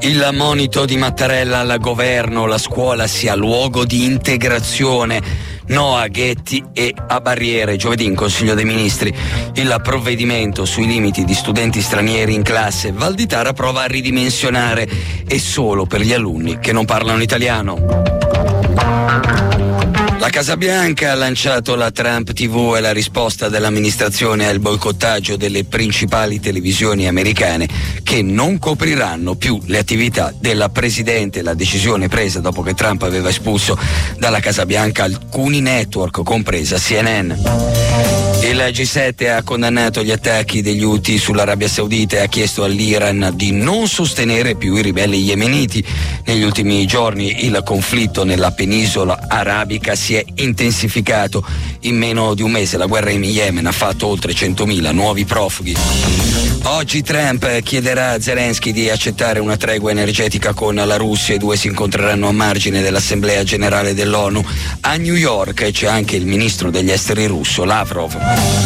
Il monito di Mattarella al governo: la scuola sia luogo di integrazione, no a ghetti e a barriere. Giovedì in Consiglio dei Ministri il provvedimento sui limiti di studenti stranieri in classe. Valditara prova a ridimensionare, e solo per gli alunni che non parlano italiano. La Casa Bianca ha lanciato la Trump TV e la risposta dell'amministrazione al boicottaggio delle principali televisioni americane, che non copriranno più le attività della presidente. La decisione presa dopo che Trump aveva espulso dalla Casa Bianca alcuni network, compresa CNN. Il G7 ha condannato gli attacchi degli Houthi sull'Arabia Saudita e ha chiesto all'Iran di non sostenere più i ribelli yemeniti. Negli ultimi giorni il conflitto nella penisola arabica si è intensificato. In meno di un mese la guerra in Yemen ha fatto oltre 100.000 nuovi profughi. Oggi Trump chiederà a Zelensky di accettare una tregua energetica con la Russia. I due si incontreranno a margine dell'Assemblea Generale dell'ONU. A New York c'è anche il ministro degli esteri russo, Lavrov.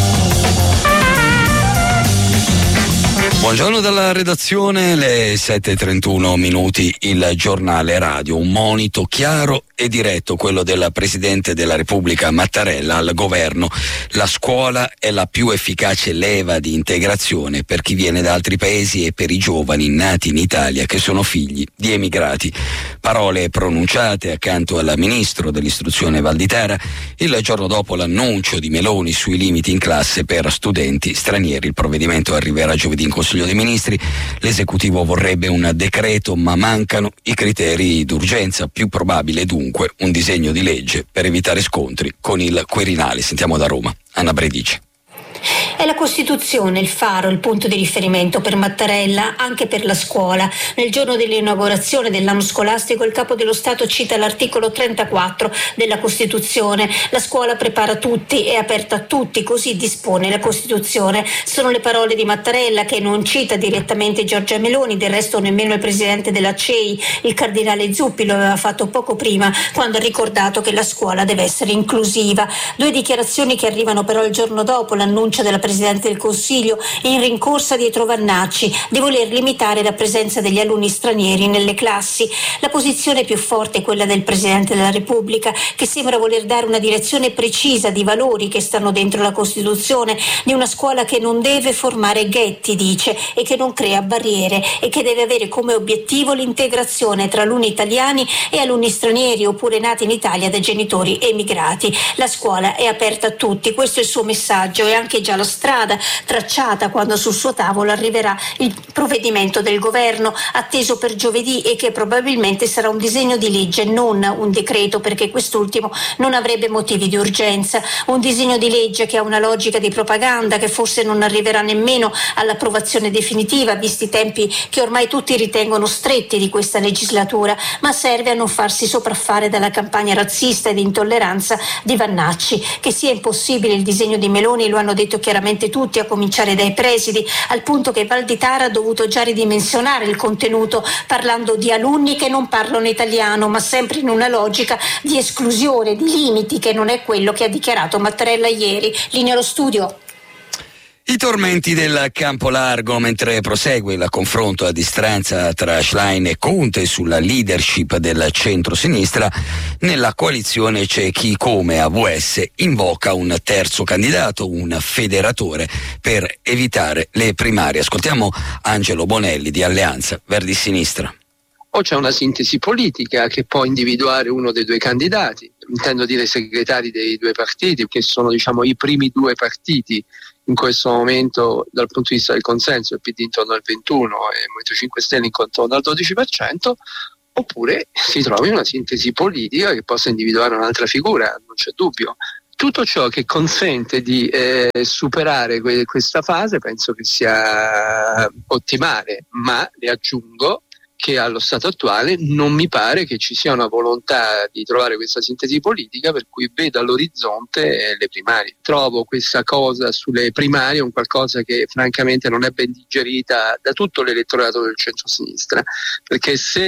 Buongiorno dalla redazione, le 7:31 minuti, il giornale radio. Un monito chiaro e diretto, quello del Presidente della Repubblica Mattarella al governo. La scuola è la più efficace leva di integrazione per chi viene da altri paesi e per i giovani nati in Italia che sono figli di emigrati. Parole pronunciate accanto al ministro dell'istruzione Valditara il giorno dopo l'annuncio di Meloni sui limiti in classe per studenti stranieri. Il provvedimento arriverà giovedì in Consiglio dei Ministri. L'esecutivo vorrebbe un decreto, ma mancano i criteri d'urgenza. Più probabile dunque un disegno di legge per evitare scontri con il Quirinale. Sentiamo da Roma Anna Bredici. È la Costituzione il faro, il punto di riferimento per Mattarella, anche per la scuola. Nel giorno dell'inaugurazione dell'anno scolastico il Capo dello Stato cita l'articolo 34 della Costituzione. La scuola prepara tutti, è aperta a tutti, così dispone la Costituzione. Sono le parole di Mattarella, che non cita direttamente Giorgia Meloni, del resto nemmeno il presidente della CEI, il cardinale Zuppi, lo aveva fatto poco prima, quando ha ricordato che la scuola deve essere inclusiva. Due dichiarazioni che arrivano però il giorno dopo l'annuncio della Presidente del Consiglio, in rincorsa dietro Vannacci, di voler limitare la presenza degli alunni stranieri nelle classi. La posizione più forte è quella del Presidente della Repubblica, che sembra voler dare una direzione precisa di valori che stanno dentro la Costituzione, di una scuola che non deve formare ghetti, dice, e che non crea barriere, e che deve avere come obiettivo l'integrazione tra alunni italiani e alunni stranieri oppure nati in Italia da genitori emigrati. La scuola è aperta a tutti, questo è il suo messaggio, e anche già la strada tracciata quando sul suo tavolo arriverà il provvedimento del governo atteso per giovedì, e che probabilmente sarà un disegno di legge, non un decreto, perché quest'ultimo non avrebbe motivi di urgenza. Un disegno di legge che ha una logica di propaganda, che forse non arriverà nemmeno all'approvazione definitiva, visti i tempi che ormai tutti ritengono stretti di questa legislatura, ma serve a non farsi sopraffare dalla campagna razzista e di intolleranza di Vannacci. Che sia impossibile il disegno di Meloni lo hanno detto chiaramente tutti, a cominciare dai presidi, al punto che Valditara ha dovuto già ridimensionare il contenuto, parlando di alunni che non parlano italiano, ma sempre in una logica di esclusione, di limiti, che non è quello che ha dichiarato Mattarella ieri. Linea allo studio. I tormenti del campo largo, mentre prosegue il confronto a distanza tra Schlein e Conte sulla leadership del centro-sinistra, nella coalizione c'è chi, come AVS, invoca un terzo candidato, un federatore, per evitare le primarie. Ascoltiamo Angelo Bonelli di Alleanza Verdi-Sinistra. O c'è una sintesi politica che può individuare uno dei due candidati, intendo dire segretari dei due partiti, che sono i primi due partiti in questo momento dal punto di vista del consenso, il PD intorno al 21% e il Movimento 5 Stelle intorno al 12%, oppure si trovi una sintesi politica che possa individuare un'altra figura, non c'è dubbio. Tutto ciò che consente di superare questa fase penso che sia ottimale, ma le aggiungo che allo stato attuale non mi pare che ci sia una volontà di trovare questa sintesi politica per cui vedo all'orizzonte le primarie. Trovo questa cosa sulle primarie un qualcosa che francamente non è ben digerita da tutto l'elettorato del centro-sinistra, perché se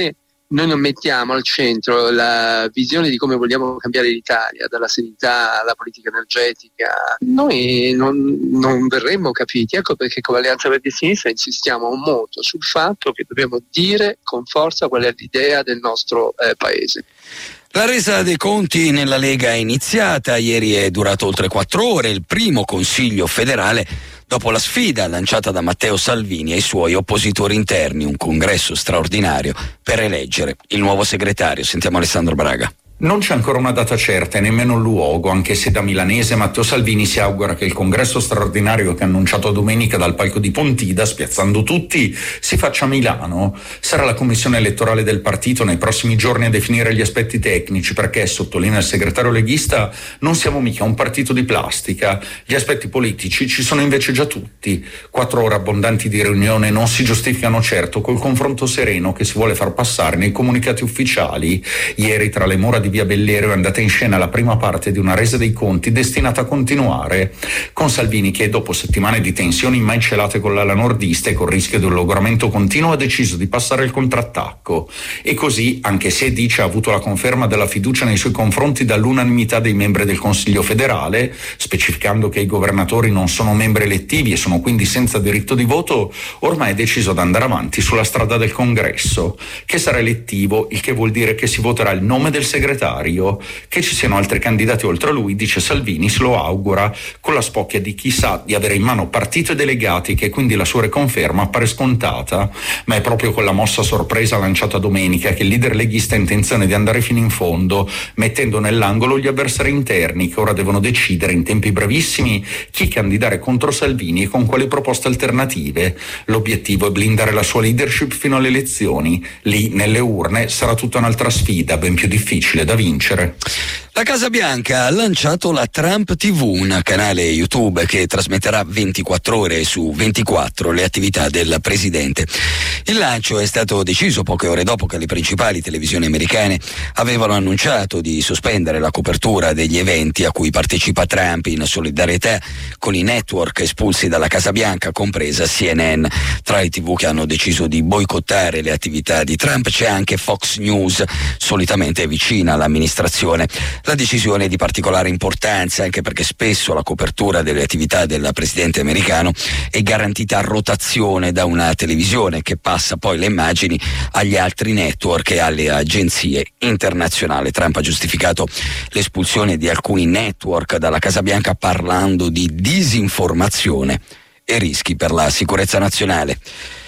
noi non mettiamo al centro la visione di come vogliamo cambiare l'Italia, dalla sanità alla politica energetica, noi non verremmo capiti. Ecco perché con l'Alleanza Verdi e Sinistra insistiamo molto sul fatto che dobbiamo dire con forza qual è l'idea del nostro Paese. La resa dei conti nella Lega è iniziata, ieri è durato oltre 4 ore il primo Consiglio federale dopo la sfida lanciata da Matteo Salvini ai suoi oppositori interni, un congresso straordinario per eleggere il nuovo segretario. Sentiamo Alessandro Braga. Non c'è ancora una data certa e nemmeno il luogo, anche se da milanese Matteo Salvini si augura che il congresso straordinario che ha annunciato domenica dal palco di Pontida, spiazzando tutti, si faccia a Milano. Sarà la commissione elettorale del partito nei prossimi giorni a definire gli aspetti tecnici, perché, sottolinea il segretario leghista, non siamo mica un partito di plastica. Gli aspetti politici ci sono invece già tutti. 4 ore abbondanti di riunione non si giustificano certo col confronto sereno che si vuole far passare nei comunicati ufficiali. Ieri, tra le mura di via Bellerio, è andata in scena la prima parte di una resa dei conti destinata a continuare, con Salvini che, dopo settimane di tensioni mai celate con l'ala nordista e col rischio di un logoramento continuo, ha deciso di passare il contrattacco. E così, anche se dice ha avuto la conferma della fiducia nei suoi confronti dall'unanimità dei membri del Consiglio federale, specificando che i governatori non sono membri elettivi e sono quindi senza diritto di voto, ormai è deciso ad andare avanti sulla strada del congresso, che sarà elettivo, il che vuol dire che si voterà il nome del segretario. Che ci siano altri candidati oltre a lui, dice Salvini, se lo augura, con la spocchia di chi sa di avere in mano partito e delegati, che quindi la sua riconferma appare scontata. Ma è proprio con la mossa sorpresa lanciata domenica che il leader leghista ha intenzione di andare fino in fondo, mettendo nell'angolo gli avversari interni che ora devono decidere in tempi brevissimi chi candidare contro Salvini e con quali proposte alternative. L'obiettivo è blindare la sua leadership fino alle elezioni. Lì, nelle urne, sarà tutta un'altra sfida, ben più difficile da vincere. La Casa Bianca ha lanciato la Trump TV, un canale YouTube che trasmetterà 24 ore su 24 le attività del presidente. Il lancio è stato deciso poche ore dopo che le principali televisioni americane avevano annunciato di sospendere la copertura degli eventi a cui partecipa Trump in solidarietà con i network espulsi dalla Casa Bianca, compresa CNN. Tra i TV che hanno deciso di boicottare le attività di Trump c'è anche Fox News, solitamente vicina all'amministrazione. La decisione è di particolare importanza anche perché spesso la copertura delle attività del presidente americano è garantita a rotazione da una televisione che passa poi le immagini agli altri network e alle agenzie internazionali. Trump ha giustificato l'espulsione di alcuni network dalla Casa Bianca parlando di disinformazione e rischi per la sicurezza nazionale.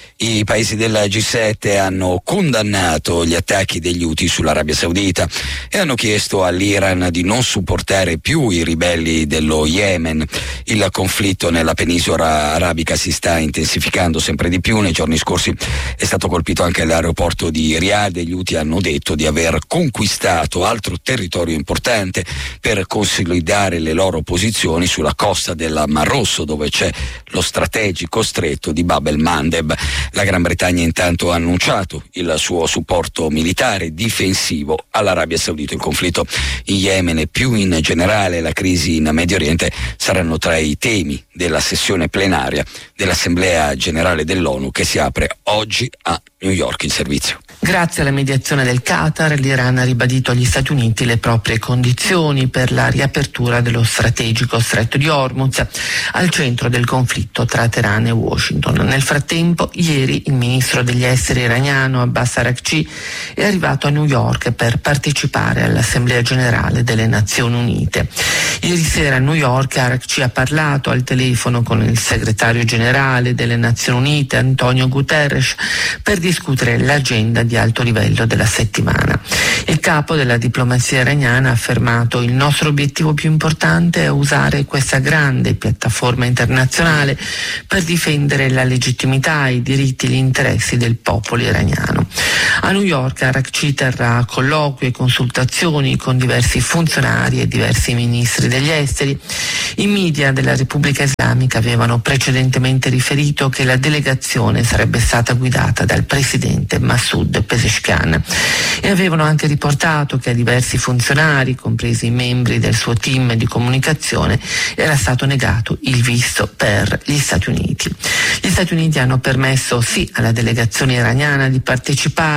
I paesi della G7 hanno condannato gli attacchi degli Houthi sull'Arabia Saudita e hanno chiesto all'Iran di non supportare più i ribelli dello Yemen. Il conflitto nella penisola arabica si sta intensificando sempre di più. Nei giorni scorsi è stato colpito anche l'aeroporto di Riyadh e gli Houthi hanno detto di aver conquistato altro territorio importante per consolidare le loro posizioni sulla costa del Mar Rosso, dove c'è lo strategico stretto di Bab el-Mandeb. La Gran Bretagna intanto ha annunciato il suo supporto militare difensivo all'Arabia Saudita. Il conflitto in Yemen e più in generale la crisi in Medio Oriente saranno tra i temi della sessione plenaria dell'Assemblea Generale dell'ONU che si apre oggi a New York. Il servizio. Grazie alla mediazione del Qatar, l'Iran ha ribadito agli Stati Uniti le proprie condizioni per la riapertura dello strategico stretto di Hormuz, al centro del conflitto tra Teheran e Washington. Nel frattempo, ieri il ministro degli esteri iraniano Abbas Araghchi è arrivato a New York per partecipare all'Assemblea Generale delle Nazioni Unite. Ieri sera a New York Araghchi ha parlato al telefono con il segretario generale delle Nazioni Unite Antonio Guterres per discutere l'agenda di alto livello della settimana. Il capo della diplomazia iraniana ha affermato: il nostro obiettivo più importante è usare questa grande piattaforma internazionale per difendere la legittimità, i diritti e gli interessi del popolo iraniano. A New York Araghchi terrà colloqui e consultazioni con diversi funzionari e diversi ministri degli esteri. I media della Repubblica Islamica avevano precedentemente riferito che la delegazione sarebbe stata guidata dal presidente Masoud Pezeshkian e avevano anche riportato che a diversi funzionari, compresi i membri del suo team di comunicazione, era stato negato il visto per gli Stati Uniti. Gli Stati Uniti hanno permesso sì alla delegazione iraniana di partecipare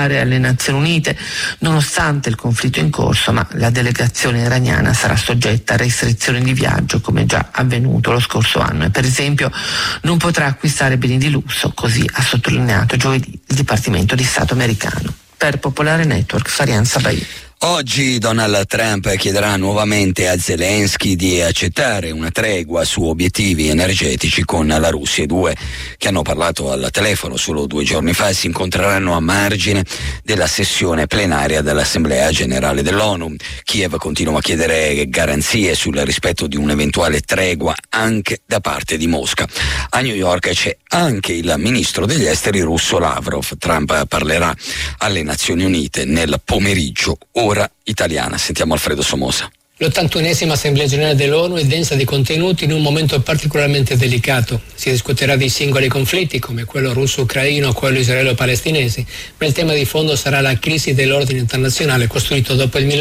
andare alle Nazioni Unite nonostante il conflitto in corso, ma la delegazione iraniana sarà soggetta a restrizioni di viaggio come già avvenuto lo scorso anno e per esempio non potrà acquistare beni di lusso, così ha sottolineato giovedì il Dipartimento di Stato americano. Per Popolare Network, Farian Sabai. Oggi Donald Trump chiederà nuovamente a Zelensky di accettare una tregua su obiettivi energetici con la Russia. I due, che hanno parlato al telefono solo 2 giorni fa, si incontreranno a margine della sessione plenaria dell'Assemblea Generale dell'ONU. Kiev continua a chiedere garanzie sul rispetto di un'eventuale tregua anche da parte di Mosca. A New York c'è anche il ministro degli esteri russo Lavrov. Trump parlerà alle Nazioni Unite nel pomeriggio ora italiana. Sentiamo Alfredo Somoza. L'81esima Assemblea Generale dell'ONU è densa di contenuti in un momento particolarmente delicato. Si discuterà dei singoli conflitti come quello russo-ucraino o quello israelo-palestinese, ma il tema di fondo sarà la crisi dell'ordine internazionale costruito dopo il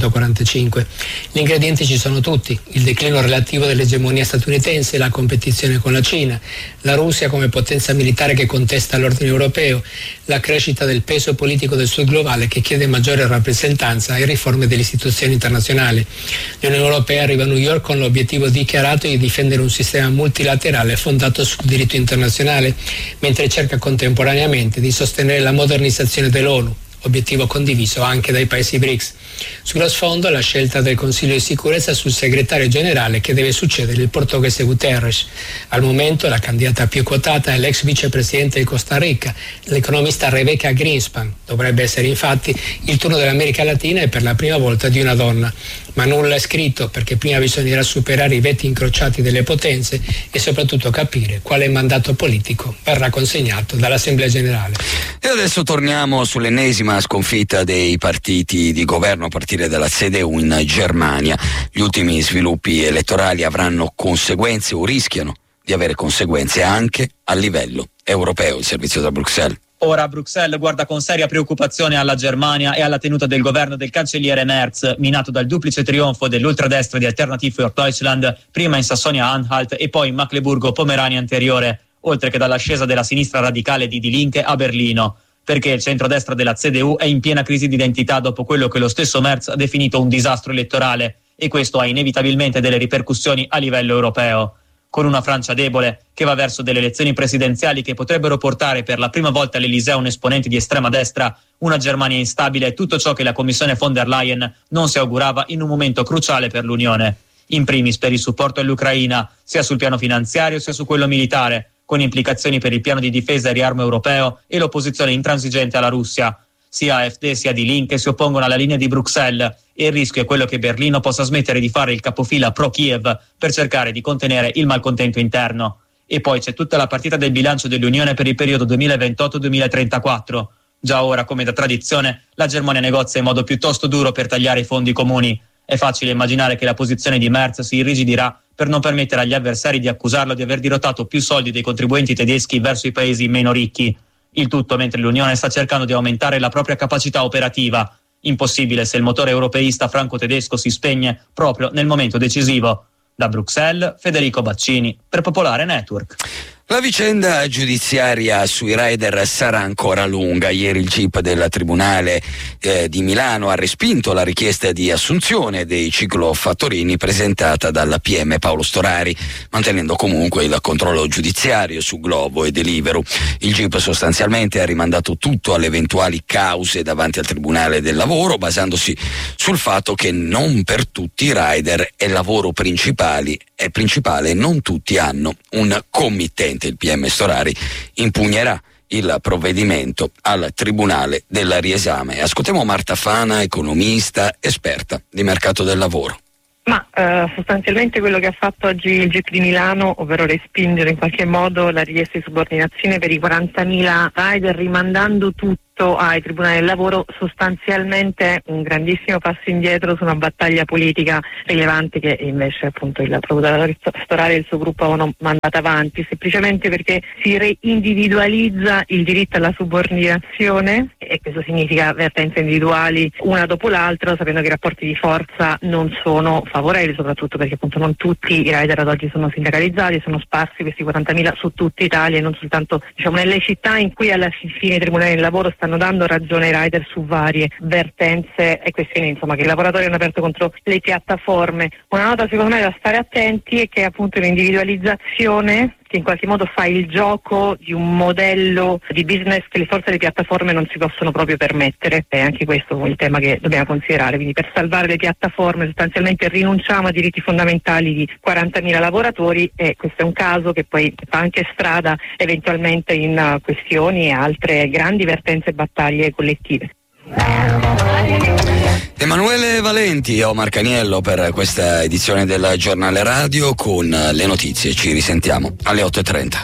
1945. Gli ingredienti ci sono tutti: il declino relativo dell'egemonia statunitense, la competizione con la Cina, la Russia come potenza militare che contesta l'ordine europeo, la crescita del peso politico del sud globale che chiede maggiore rappresentanza e riforme delle istituzioni internazionali. L'Unione Europea arriva a New York con l'obiettivo dichiarato di difendere un sistema multilaterale fondato sul diritto internazionale, mentre cerca contemporaneamente di sostenere la modernizzazione dell'ONU, obiettivo condiviso anche dai paesi BRICS. Sullo sfondo la scelta del Consiglio di sicurezza sul segretario generale che deve succedere il portoghese Guterres. Al momento la candidata più quotata è l'ex vicepresidente di Costa Rica, l'economista Rebecca Greenspan. Dovrebbe essere infatti il turno dell'America Latina e per la prima volta di una donna. Ma nulla è scritto, perché prima bisognerà superare i veti incrociati delle potenze e soprattutto capire quale mandato politico verrà consegnato dall'Assemblea Generale. E adesso torniamo sull'ennesima sconfitta dei partiti di governo a partire dalla CDU in Germania. Gli ultimi sviluppi elettorali avranno conseguenze o rischiano di avere conseguenze anche a livello europeo. Il servizio da Bruxelles. Ora Bruxelles guarda con seria preoccupazione alla Germania e alla tenuta del governo del cancelliere Merz, minato dal duplice trionfo dell'ultradestra di Alternative für Deutschland, prima in Sassonia-Anhalt e poi in Mecklenburgo-Pomerania anteriore, oltre che dall'ascesa della sinistra radicale di Die Linke a Berlino, perché il centrodestra della CDU è in piena crisi di identità dopo quello che lo stesso Merz ha definito un disastro elettorale, e questo ha inevitabilmente delle ripercussioni a livello europeo. Con una Francia debole che va verso delle elezioni presidenziali che potrebbero portare per la prima volta all'Eliseo un esponente di estrema destra, una Germania instabile e tutto ciò che la Commissione von der Leyen non si augurava in un momento cruciale per l'Unione. In primis per il supporto all'Ucraina, sia sul piano finanziario sia su quello militare, con implicazioni per il piano di difesa e riarmo europeo e l'opposizione intransigente alla Russia. Sia AfD sia Die Linke si oppongono alla linea di Bruxelles e il rischio è quello che Berlino possa smettere di fare il capofila pro-Kiev per cercare di contenere il malcontento interno. E poi c'è tutta la partita del bilancio dell'Unione per il periodo 2028-2034. Già ora, come da tradizione, la Germania negozia in modo piuttosto duro per tagliare i fondi comuni. È facile immaginare che la posizione di Merz si irrigidirà per non permettere agli avversari di accusarlo di aver dirottato più soldi dei contribuenti tedeschi verso i paesi meno ricchi. Il tutto mentre l'Unione sta cercando di aumentare la propria capacità operativa. Impossibile se il motore europeista franco-tedesco si spegne proprio nel momento decisivo. Da Bruxelles, Federico Baccini, per Popolare Network. La vicenda giudiziaria sui rider sarà ancora lunga. Ieri il GIP del Tribunale di Milano ha respinto la richiesta di assunzione dei ciclofattorini presentata dalla PM Paolo Storari, mantenendo comunque il controllo giudiziario su Glovo e Deliveroo. Il GIP sostanzialmente ha rimandato tutto alle eventuali cause davanti al Tribunale del Lavoro, basandosi sul fatto che non per tutti i rider è lavoro principale e non tutti hanno un committente. Il PM Storari impugnerà il provvedimento al Tribunale del Riesame. Ascoltiamo Marta Fana, economista, esperta di mercato del lavoro. Ma sostanzialmente quello che ha fatto oggi il GIP di Milano, ovvero respingere in qualche modo la richiesta di subordinazione per i 40.000 rider, rimandando tutto ai tribunali del lavoro, sostanzialmente un grandissimo passo indietro su una battaglia politica rilevante che invece appunto il procuratore Storari e il suo gruppo avevano mandato avanti, semplicemente perché si reindividualizza il diritto alla subordinazione, e questo significa vertenze individuali una dopo l'altra, sapendo che i rapporti di forza non sono favorevoli, soprattutto perché appunto non tutti i rider ad oggi sono sindacalizzati, sono sparsi questi 40.000 su tutta Italia e non soltanto nelle città in cui alla fine i tribunali del lavoro stanno stanno dando ragione ai rider su varie vertenze e questioni, insomma, che i lavoratori hanno aperto contro le piattaforme. Una nota secondo me da stare attenti è che appunto l'individualizzazione che in qualche modo fa il gioco di un modello di business che forse le piattaforme non si possono proprio permettere. È anche questo il tema che dobbiamo considerare. Quindi per salvare le piattaforme sostanzialmente rinunciamo a diritti fondamentali di 40.000 lavoratori, e questo è un caso che poi fa anche strada eventualmente in questioni e altre grandi vertenze e battaglie collettive. Emanuele Valenti e Omar Caniello per questa edizione del Giornale Radio con le notizie. Ci risentiamo alle 8:30.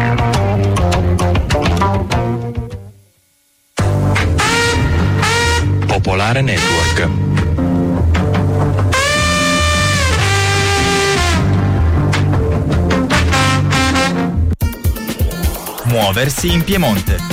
Popolare Network. Muoversi in Piemonte.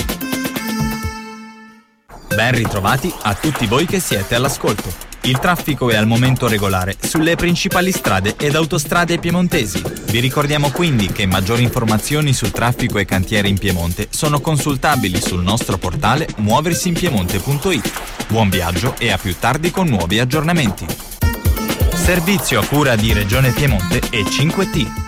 Ben ritrovati a tutti voi che siete all'ascolto. Il traffico è al momento regolare sulle principali strade ed autostrade piemontesi. Vi ricordiamo quindi che maggiori informazioni sul traffico e cantieri in Piemonte sono consultabili sul nostro portale muoversinpiemonte.it. Buon viaggio e a più tardi con nuovi aggiornamenti. Servizio a cura di Regione Piemonte e 5T.